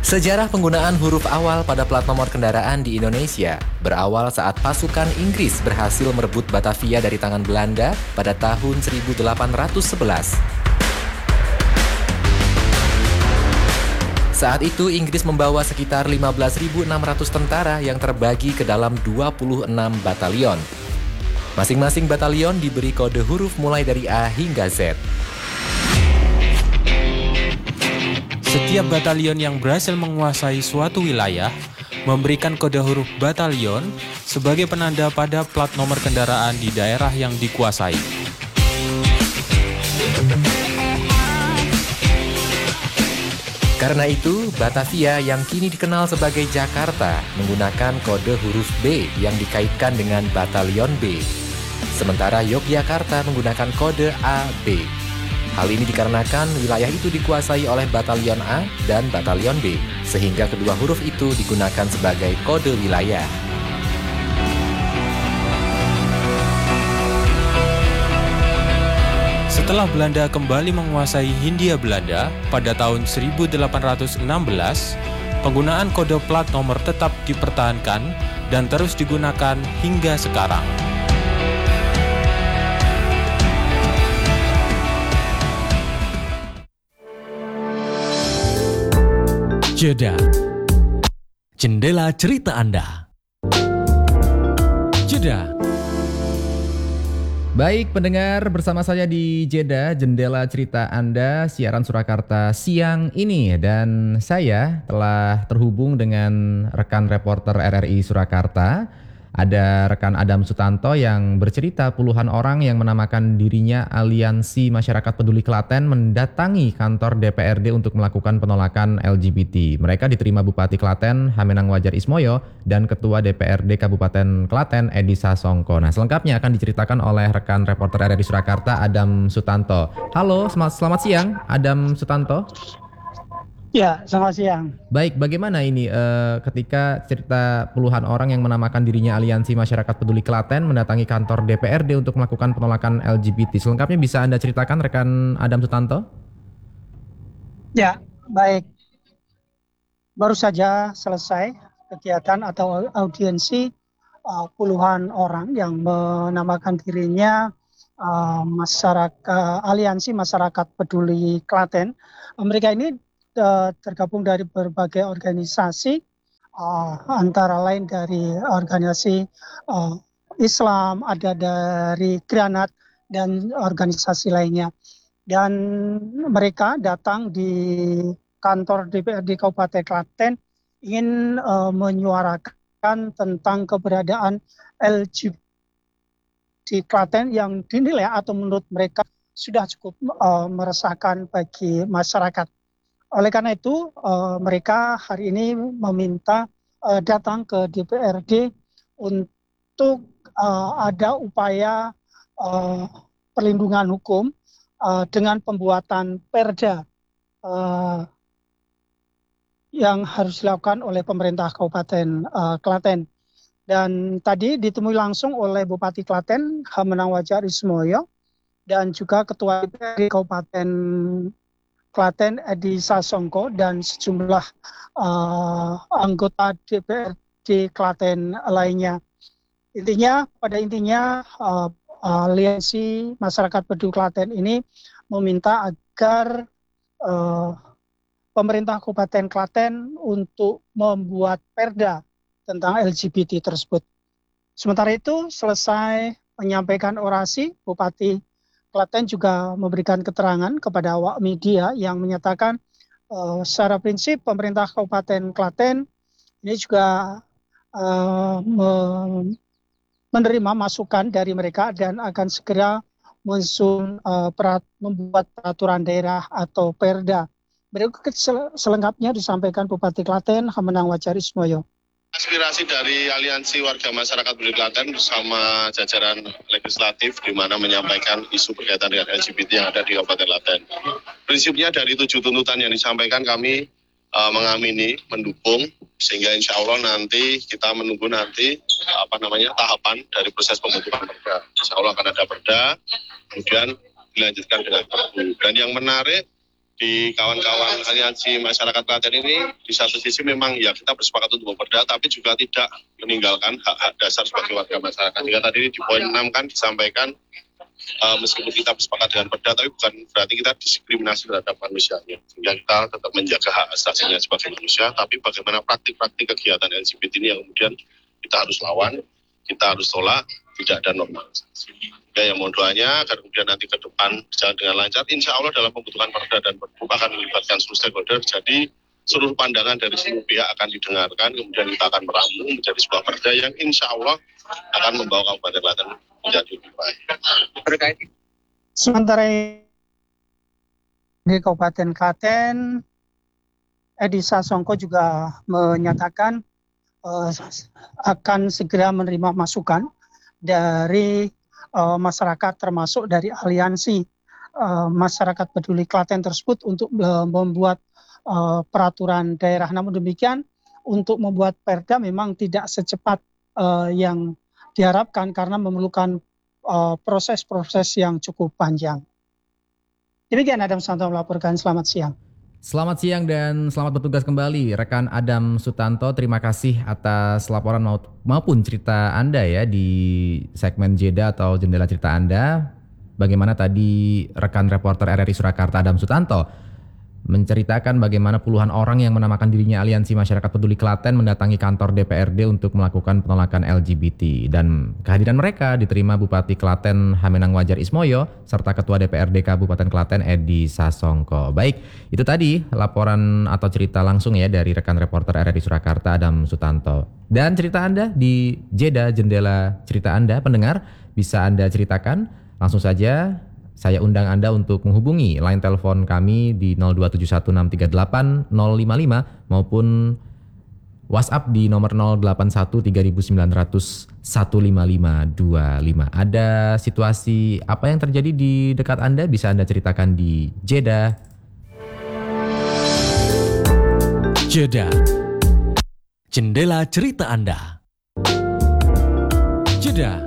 Sejarah penggunaan huruf awal pada plat nomor kendaraan di Indonesia berawal saat pasukan Inggris berhasil merebut Batavia dari tangan Belanda pada tahun 1811. Saat itu Inggris membawa sekitar 15.600 tentara yang terbagi ke dalam 26 batalion. Masing-masing batalion diberi kode huruf mulai dari A hingga Z. Setiap batalion yang berhasil menguasai suatu wilayah memberikan kode huruf batalion sebagai penanda pada plat nomor kendaraan di daerah yang dikuasai. Karena itu, Batavia yang kini dikenal sebagai Jakarta menggunakan kode huruf B yang dikaitkan dengan Batalion B. Sementara Yogyakarta menggunakan kode AB. Hal ini dikarenakan wilayah itu dikuasai oleh Batalion A dan Batalion B, sehingga kedua huruf itu digunakan sebagai kode wilayah. Setelah Belanda kembali menguasai Hindia Belanda pada tahun 1816, penggunaan kode plat nomor tetap dipertahankan dan terus digunakan hingga sekarang. Jeda. Jendela cerita Anda. Jeda. Baik pendengar, bersama saya di Jeda, Jendela Cerita Anda, siaran Surakarta siang ini. Dan saya telah terhubung dengan rekan reporter RRI Surakarta. Ada rekan Adam Sutanto yang bercerita puluhan orang yang menamakan dirinya Aliansi Masyarakat Peduli Klaten mendatangi kantor DPRD untuk melakukan penolakan LGBT. Mereka diterima Bupati Klaten Hamenang Wajar Ismoyo dan Ketua DPRD Kabupaten Klaten Edi Sasongko. Nah, selengkapnya akan diceritakan oleh rekan reporter RRI Surakarta Adam Sutanto. Halo, selamat siang Adam Sutanto. Ya, selamat siang. Baik, bagaimana ini ketika cerita puluhan orang yang menamakan dirinya Aliansi Masyarakat Peduli Klaten mendatangi kantor DPRD untuk melakukan penolakan LGBT? Selengkapnya bisa Anda ceritakan rekan Adam Sutanto? Ya, baik. Baru saja selesai kegiatan atau audiensi puluhan orang yang menamakan dirinya Aliansi Masyarakat Peduli Klaten. Mereka ini tergabung dari berbagai organisasi, antara lain dari organisasi Islam, ada dari Granat dan organisasi lainnya. Dan mereka datang di kantor DPRD Kabupaten Klaten ingin menyuarakan tentang keberadaan LGBT di Klaten yang dinilai atau menurut mereka sudah cukup meresahkan bagi masyarakat. Oleh karena itu, mereka hari ini meminta datang ke DPRD untuk ada upaya perlindungan hukum dengan pembuatan perda yang harus dilakukan oleh pemerintah Kabupaten Klaten. Dan tadi ditemui langsung oleh Bupati Klaten Hamenang Wajar Ismoyo dan juga Ketua DPRD Kabupaten Klaten Edi Sasongko dan sejumlah anggota DPRD Klaten lainnya. Pada intinya Aliansi Masyarakat Peduli Klaten ini meminta agar pemerintah Kabupaten Klaten untuk membuat perda tentang LGBT tersebut. Sementara itu selesai menyampaikan orasi, Bupati Klaten juga memberikan keterangan kepada awak media yang menyatakan secara prinsip pemerintah Kabupaten Klaten ini juga menerima masukan dari mereka dan akan segera membuat peraturan daerah atau perda. Berikut selengkapnya disampaikan Bupati Klaten Hamenang Wajar Ismoyo. Aspirasi dari Aliansi Warga Masyarakat Peduli Klaten bersama jajaran legislatif di mana menyampaikan isu berkaitan dengan LGBT yang ada di Kabupaten Klaten. Prinsipnya dari 7 tuntutan yang disampaikan kami mengamini, mendukung, sehingga insya Allah nanti kita menunggu tahapan dari proses pembentukan perda. Insya Allah akan ada perda, kemudian dilanjutkan dengan perpu. Dan yang menarik di kawan-kawan aliansi masyarakat Klaten ini di satu sisi memang ya kita bersepakat untuk memperda, tapi juga tidak meninggalkan hak-hak dasar sebagai warga masyarakat. Jika tadi di poin 6 kan disampaikan meskipun kita bersepakat dengan perda, tapi bukan berarti kita diskriminasi terhadap manusianya. Sehingga kita tetap menjaga hak asasinya sebagai manusia, tapi bagaimana praktik-praktik kegiatan LGBT ini yang kemudian kita harus lawan, kita harus tolak, tidak ada normalisasi. Ya, mohon doanya agar kemudian nanti ke depan berjalan dengan lancar. Insya Allah dalam pembentukan perda dan perpu akan melibatkan seluruh stakeholder, jadi seluruh pandangan dari seluruh pihak akan didengarkan, kemudian kita akan meramu menjadi sebuah perda yang insya Allah akan membawa Kabupaten Klaten menjadi lebih baik. Sementara di Kabupaten Klaten, Edi Sasongko juga menyatakan akan segera menerima masukan dari masyarakat, termasuk dari aliansi masyarakat peduli Klaten tersebut untuk membuat peraturan daerah. Namun demikian, untuk membuat perda memang tidak secepat yang diharapkan karena memerlukan proses-proses yang cukup panjang. Demikian Adam Sutanto melaporkan, selamat siang. Selamat siang dan selamat bertugas kembali rekan Adam Sutanto. Terima kasih atas laporan maupun cerita Anda ya di segmen Jeda atau Jendela Cerita Anda. Bagaimana tadi rekan reporter RRI Surakarta Adam Sutanto menceritakan bagaimana puluhan orang yang menamakan dirinya Aliansi Masyarakat Peduli Klaten mendatangi kantor DPRD untuk melakukan penolakan LGBT. Dan kehadiran mereka diterima Bupati Klaten Hamenang Wajar Ismoyo serta Ketua DPRD Kabupaten Klaten Edi Sasongko. Baik, itu tadi laporan atau cerita langsung ya dari rekan reporter RRI Surakarta Adam Sutanto. Dan cerita Anda di Jeda Jendela Cerita Anda, pendengar bisa Anda ceritakan langsung saja. Saya undang Anda untuk menghubungi line telepon kami di 0271638 055 maupun WhatsApp di nomor 081 3900 15525. Ada situasi apa yang terjadi di dekat Anda bisa Anda ceritakan di Jeda. Jeda. Jendela cerita Anda. Jeda.